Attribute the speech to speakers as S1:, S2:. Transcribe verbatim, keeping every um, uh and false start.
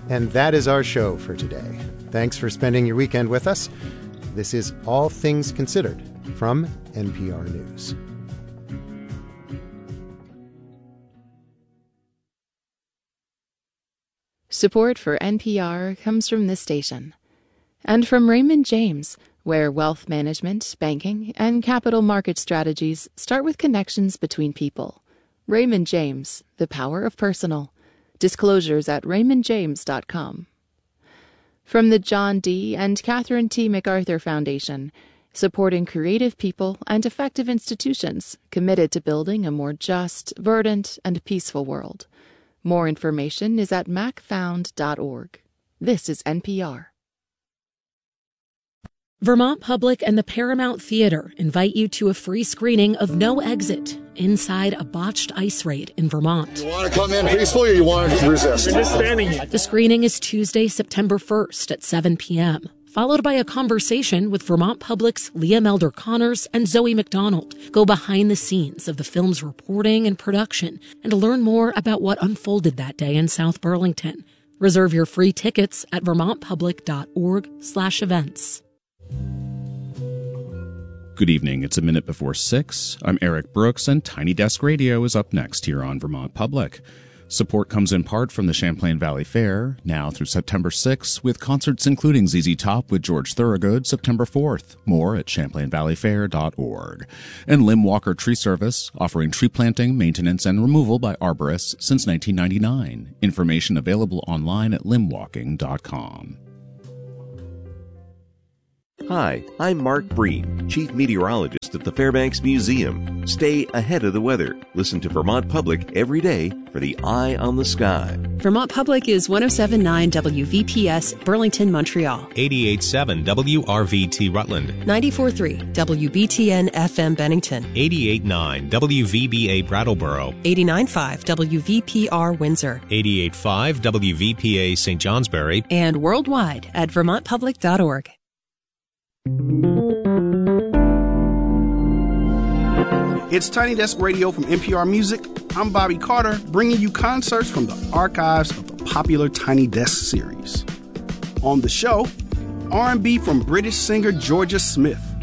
S1: And that is our show for today. Thanks for spending your weekend with us. This is All Things Considered from N P R News.
S2: Support for N P R comes from this station and from Raymond James, where wealth management, banking, and capital market strategies start with connections between people. Raymond James, the power of personal. Disclosures at raymond james dot com. From the John D. and Catherine T. MacArthur Foundation, supporting creative people and effective institutions committed to building a more just, verdant, and peaceful world. More information is at mac found dot org. This is N P R.
S3: Vermont Public and the Paramount Theater invite you to a free screening of No Exit inside a botched ice raid in Vermont.
S4: You want to come in peacefully or you want to resist?
S5: You're just standing here.
S3: The screening is Tuesday, September first at seven p.m., followed by a conversation with Vermont Public's Liam Elder Connors and Zoe McDonald. Go behind the scenes of the film's reporting and production and learn more about what unfolded that day in South Burlington. Reserve your free tickets at vermont public dot org slash events.
S6: Good evening. It's a minute before six. I'm Eric Brooks, and Tiny Desk Radio is up next here on Vermont Public. Support comes in part from the Champlain Valley Fair, now through September sixth, with concerts including Z Z Top with George Thorogood September fourth. More at champlain valley fair dot org. And Lim Walker Tree Service, offering tree planting, maintenance, and removal by arborists since nineteen ninety-nine. Information available online at lim walking dot com.
S7: Hi, I'm Mark Breen, Chief Meteorologist at the Fairbanks Museum. Stay ahead of the weather. Listen to Vermont Public every day for the eye on the sky.
S8: Vermont Public is one oh seven point nine W V P S, Burlington, Montreal.
S9: eighty-eight point seven W R V T Rutland.
S8: ninety-four point three W B T N F M Bennington.
S9: eighty-eight point nine W V B A Brattleboro.
S8: eighty-nine point five W V P R Windsor.
S9: eighty-eight point five W V P A Saint Johnsbury.
S8: And worldwide at vermont public dot org.
S10: It's Tiny Desk Radio from N P R Music. I'm Bobby Carter, bringing you concerts from the archives of the popular Tiny Desk series. On the show, R and B from British singer Georgia Smith,